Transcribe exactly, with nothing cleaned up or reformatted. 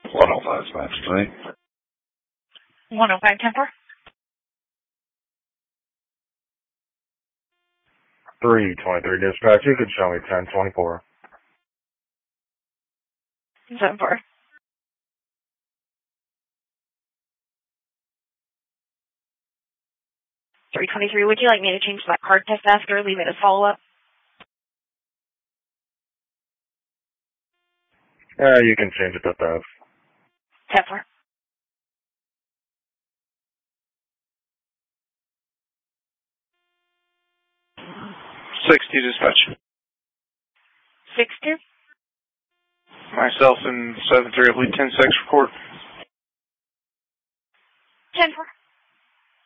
one oh five, Smash three. one oh five, ten four. three twenty-three dispatch, you could show me ten twenty-four. seven four. three twenty-three, would you like me to change that card test after or leave it as follow-up? Yeah, you can change it to theft. ten four. six two dispatch. six two. Myself and seven three, I believe ten six report. ten four.